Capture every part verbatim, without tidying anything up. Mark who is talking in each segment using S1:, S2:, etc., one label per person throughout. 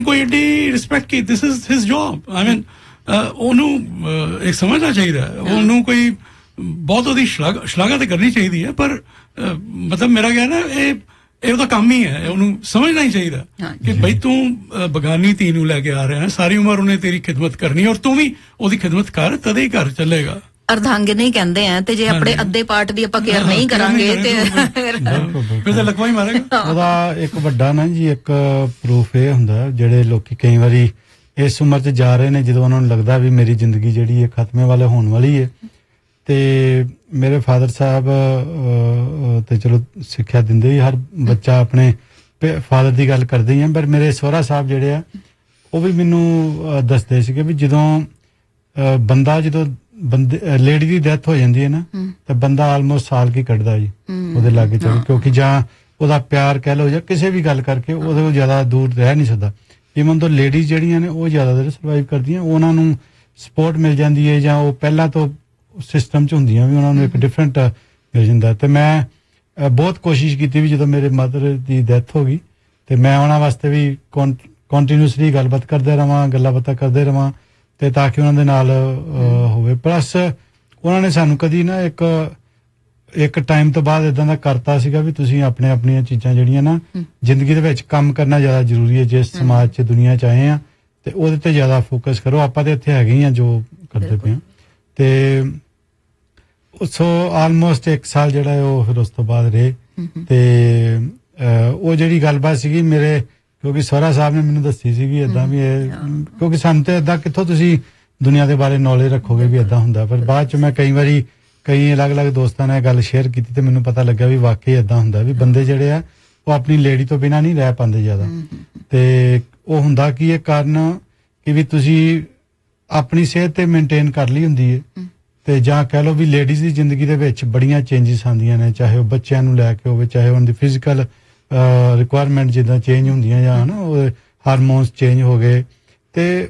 S1: ਕੋਈ ਏਡੀ respect Ki, this is his job. ਆਈ ਮੀਨ ਉਹਨੂੰ ਇੱਕ ਸਮਝਣਾ ਚਾਹੀਦਾ, ਉਹਨੂੰ ਕੋਈ ਬਹੁਤ ਉਹਦੀ ਸ਼ਲਾਘਾ ਸ਼ਲਾਘਾ ਤਾਂ ਕਰਨੀ ਚਾਹੀਦੀ ਹੈ, ਪਰ ਮਤਲਬ ਮੇਰਾ ਕਹਿਣਾ ਇਹ ਇਹ ਉਹਦਾ ਕੰਮ ਹੀ ਹੈ, ਉਹਨੂੰ ਸਮਝਣਾ ਹੀ ਚਾਹੀਦਾ ਕਿ ਭਾਈ ਤੂੰ ਬਗਾਨੀ ਧੀ ਨੂੰ ਲੈ ਕੇ ਆ ਰਿਹਾ ਹੈ, ਸਾਰੀ ਉਮਰ ਉਹਨੇ ਤੇਰੀ ਖਿਦਮਤ ਕਰਨੀ ਔਰ ਤੂੰ ਵੀ ਉਹਦੀ ਖਿਦਮਤ ਕਰ, ਤਦੇ ਹੀ ਘਰ ਚੱਲੇਗਾ।
S2: ਅਰਧਾਂਗੇ ਨਹੀਂ ਕਹਿੰਦੇ ਆ, ਤੇ ਜੇ ਆਪਣੇ ਅੱਧੇ ਪਾਰਟ ਦੀ ਆਪਾਂ ਕੇਅਰ ਨਹੀਂ ਕਰਾਂਗੇ ਤੇ
S1: ਫਿਰ ਤਾਂ ਲਕਵਾ ਹੀ ਮਾਰੇਗਾ।
S3: ਉਹਦਾ ਇੱਕ ਵੱਡਾ ਨਾ ਜੀ ਇੱਕ ਪ੍ਰੂਫ ਇਹ ਹੁੰਦਾ, ਜਿਹੜੇ ਲੋਕੀ ਕਈ ਵਾਰੀ ਇਸ ਉਮਰ 'ਚ ਜਾ ਰਹੇ ਨੇ ਜਦੋਂ ਉਹਨਾਂ ਨੂੰ ਲੱਗਦਾ ਵੀ ਮੇਰੀ ਜ਼ਿੰਦਗੀ ਜਿਹੜੀ ਹੈ ਖਤਮੇ ਵਾਲੇ ਹੋਣ ਵਾਲੀ ਹੈ, ਤੇ ਮੇਰੇ ਫਾਦਰ ਸਾਹਿਬ ਤੇ ਚਲੋ ਸਿੱਖਿਆ ਦਿੰਦੇ ਹੀ, ਹਰ ਬੱਚਾ ਆਪਣੇ ਫਾਦਰ ਦੀ ਗੱਲ ਕਰਦੇ ਹੀ ਆ, ਪਰ ਮੇਰੇ ਸਹੁਰਾ ਸਾਹਿਬ ਜਿਹੜੇ ਆ ਉਹ ਵੀ ਮੈਨੂੰ ਦੱਸਦੇ ਸੀਗੇ ਵੀ ਜਦੋਂ ਬੰਦਾ ਜਦੋਂ ਬੰਦੇ ਲੇਡੀ ਦੀ ਡੈਥ ਹੋ ਜਾਂਦੀ ਹੈ ਨਾ, ਤਾਂ ਬੰਦਾ ਆਲਮੋਸਟ ਸਾਲ ਕੀ ਕੱਢਦਾ ਜੀ ਉਹਦੇ ਲਾਗੇ ਚੱਲ, ਕਿਉਂਕਿ ਜਾਂ ਉਹਦਾ ਪਿਆਰ ਕਹਿ ਲਓ ਜਾਂ ਕਿਸੇ ਵੀ ਗੱਲ ਕਰਕੇ ਉਹਦੇ ਕੋਲ ਜ਼ਿਆਦਾ ਦੂਰ ਰਹਿ ਨਹੀਂ ਸਕਦਾ। ਈਵਨ ਤੋਂ ਲੇਡੀਜ਼ ਜਿਹੜੀਆਂ ਨੇ ਉਹ ਜ਼ਿਆਦਾਤਰ ਸਰਵਾਈਵ ਕਰਦੀਆਂ, ਉਹਨਾਂ ਨੂੰ ਸਪੋਰਟ ਮਿਲ ਜਾਂਦੀ ਹੈ, ਜਾਂ ਉਹ ਪਹਿਲਾਂ ਤੋਂ ਸਿਸਟਮ 'ਚ ਹੁੰਦੀਆਂ ਵੀ ਉਹਨਾਂ ਨੂੰ ਇੱਕ ਡਿਫਰੈਂਟ ਮਿਲ ਜਾਂਦਾ। ਤੇ ਮੈਂ ਬਹੁਤ ਕੋਸ਼ਿਸ਼ ਕੀਤੀ ਵੀ ਜਦੋਂ ਮੇਰੇ ਮਦਰ ਦੀ ਡੈਥ ਹੋ ਗਈ ਤੇ ਮੈਂ ਉਹਨਾਂ ਵਾਸਤੇ ਵੀ ਕੰਟੀਨਿਊਸਲੀ ਗੱਲਬਾਤ ਕਰਦੇ ਰਹਾਂ, ਗੱਲਾਂ ਬਾਤਾਂ ਕਰਦੇ ਰਹਾਂ, ਤੇ ਤਾਂ ਕਿ ਉਹਨਾਂ ਦੇ ਨਾਲ ਹੋਵੇ। ਪਲੱਸ ਉਹਨਾਂ ਨੇ ਸਾਨੂੰ ਕਦੀ ਨਾ ਇੱਕ ਇੱਕ ਟਾਈਮ ਤੋਂ ਬਾਅਦ ਏਦਾਂ ਦਾ ਕਰਤਾ ਸੀਗਾ ਵੀ ਤੁਸੀਂ ਆਪਣੇ ਆਪਣੀਆਂ ਚੀਜ਼ਾਂ ਜਿਹੜੀਆਂ ਨਾ ਜ਼ਿੰਦਗੀ ਦੇ ਵਿੱਚ ਕੰਮ ਕਰਨਾ ਜ਼ਿਆਦਾ ਜ਼ਰੂਰੀ ਹੈ, ਜਿਸ ਸਮਾਜ 'ਚ ਦੁਨੀਆ 'ਚ ਆਏ ਆ ਤੇ ਉਹਦੇ ਤੇ ਜ਼ਿਆਦਾ ਫੋਕਸ ਕਰੋ। ਆਪਾਂ ਤੇ ਇੱਥੇ ਹੈਗੇ ਹੀ ਆ ਜੋ ਕਰਦੇ ਪਏ ਆ। ਤੇ ਸੋ ਆਲਮੋਸਟ ਇੱਕ ਸਾਲ ਜਿਹੜਾ ਹੈ ਉਹ ਫਿਰ ਉਸ ਤੋਂ ਬਾਅਦ ਰਹੇ, ਤੇ ਉਹ ਜਿਹੜੀ ਗੱਲਬਾਤ ਸੀਗੀ ਮੇਰੇ, ਕਿਉਂਕਿ ਸਹੁਰਾ ਸਾਹਿਬ ਨੇ ਮੈਨੂੰ ਦੱਸੀ ਸੀਗੀ ਏਦਾਂ ਵੀ ਇਹ, ਕਿਉਂਕਿ ਸਾਨੂੰ ਤੇ ਏਦਾਂ ਕਿੱਥੋਂ ਤੁਸੀਂ ਦੁਨੀਆ ਦੇ ਬਾਰੇ ਨੌਲੇਜ ਰੱਖੋਗੇ ਵੀ ਏਦਾਂ ਹੁੰਦਾ, ਪਰ ਬਾਅਦ 'ਚ ਮੈਂ ਕਈ ਵਾਰੀ ਕਈ ਅਲੱਗ-ਅਲੱਗ ਦੋਸਤਾਂ ਨੇ ਗੱਲ ਸ਼ੇਅਰ ਕੀਤੀ ਤੇ ਮੈਨੂੰ ਪਤਾ ਲੱਗਾ ਵੀ ਵਾਕਈ ਏਦਾਂ ਹੁੰਦਾ ਵੀ ਬੰਦੇ ਜਿਹੜੇ ਆ ਉਹ ਆਪਣੀ ਲੇਡੀ ਤੋਂ ਬਿਨਾਂ ਨਹੀਂ ਰਹਿ ਪਾਉਂਦੇ ਜ਼ਿਆਦਾ। ਤੇ ਉਹ ਹੁੰਦਾ ਕੀ ਇਹ ਕਾਰਨ ਕਿ ਵੀ ਤੁਸੀਂ ਆਪਣੀ ਸਿਹਤ ਤੇ ਮੇਨਟੇਨ ਕਰ ਲਈ ਹੁੰਦੀ ਹੈ, ਤੇ ਜਾਂ ਕਹਿ ਲਓ ਵੀ ਲੇਡੀਜ਼ ਦੀ ਜ਼ਿੰਦਗੀ ਦੇ ਵਿੱਚ ਬੜੀਆਂ ਚੇਂਜਿਸ ਆਉਂਦੀਆਂ ਨੇ, ਚਾਹੇ ਉਹ ਬੱਚਿਆਂ ਨੂੰ ਲੈ ਕੇ ਹੋਵੇ, ਚਾਹੇ ਉਹਨਾਂ ਦੀ ਫਿਜ਼ੀਕਲ ਰਿਕੁਆਇਰਮੈਂਟ ਜਿੱਦਾਂ ਚੇਂਜ ਹੁੰਦੀਆਂ ਜਾਂ ਹਨਾ ਉਹ ਹਾਰਮੋਨਸ ਚੇਂਜ ਹੋ ਗਏ, ਤੇ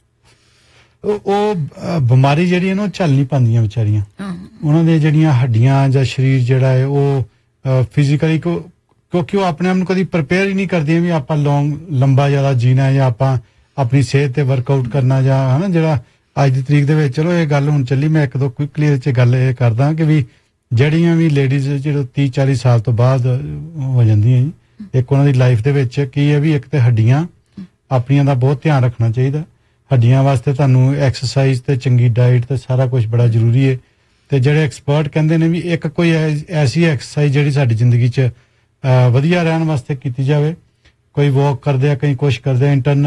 S3: ਉਹ ਬਿਮਾਰੀ ਜਿਹੜੀ ਹੈ ਨਾ ਉਹ ਝੱਲ ਨਹੀਂ ਪਾਉਂਦੀਆਂ ਵਿਚਾਰੀਆਂ। ਉਹਨਾਂ ਦੀਆਂ ਜਿਹੜੀਆਂ ਹੱਡੀਆਂ ਜਾਂ ਸਰੀਰ ਜਿਹੜਾ ਹੈ ਉਹ ਫਿਜ਼ੀਕਲੀ, ਕਿਉਂਕਿ ਉਹ ਆਪਣੇ ਆਪ ਨੂੰ ਕਦੀ ਪ੍ਰਿਪੇਅਰ ਹੀ ਨਹੀਂ ਕਰਦੀਆਂ ਵੀ ਆਪਾਂ ਲੌਂਗ ਲੰਬਾ ਜ਼ਿਆਦਾ ਜੀਣਾ ਹੈ ਜਾਂ ਆਪਾਂ ਆਪਣੀ ਸਿਹਤ ਤੇ ਵਰਕਆਊਟ ਕਰਨਾ, ਜਾਂ ਹਨਾ ਜਿਹੜਾ ਅੱਜ ਦੀ ਤਰੀਕ ਦੇ ਵਿੱਚ, ਚਲੋ ਇਹ ਗੱਲ ਹੁਣ ਚੱਲੀ, ਮੈਂ ਇੱਕ ਦੋ ਕੁਇਕਲੀ ਇਹਦੇ 'ਚ ਗੱਲ ਇਹ ਕਰਦਾ ਕਿ ਵੀ ਜਿਹੜੀਆਂ ਵੀ ਲੇਡੀਜ਼ ਜਿਹੜੇ ਤੀਹ ਚਾਲੀ ਸਾਲ ਤੋਂ ਬਾਅਦ ਹੋ ਜਾਂਦੀਆਂ ਜੀ, ਇੱਕ ਉਹਨਾਂ ਦੀ ਲਾਈਫ ਦੇ ਵਿੱਚ ਕੀ ਹੈ ਵੀ ਇੱਕ ਤੇ ਹੱਡੀਆਂ ਆਪਣੀਆਂ ਦਾ ਬਹੁਤ ਧਿਆਨ ਰੱਖਣਾ ਚਾਹੀਦਾ। ਹੱਡੀਆਂ ਵਾਸਤੇ ਤੁਹਾਨੂੰ ਐਕਸਰਸਾਈਜ਼ ਤੇ ਚੰਗੀ ਡਾਈਟ ਤੇ ਸਾਰਾ ਕੁਝ ਬੜਾ ਜ਼ਰੂਰੀ ਹੈ। ਤੇ ਜਿਹੜੇ ਐਕਸਪਰਟ ਕਹਿੰਦੇ ਨੇ ਵੀ ਇੱਕ ਕੋਈ ਐਸੀ ਐਕਸਰਸਾਈਜ਼ ਜਿਹੜੀ ਸਾਡੀ ਜ਼ਿੰਦਗੀ 'ਚ ਵਧੀਆ ਰਹਿਣ ਵਾਸਤੇ ਕੀਤੀ ਜਾਵੇ, ਕੋਈ ਵਾਕ ਕਰਦੇ ਆ, ਕਈ ਕੁਛ ਕਰਦੇ ਆ ਇੰਟਰਨਲ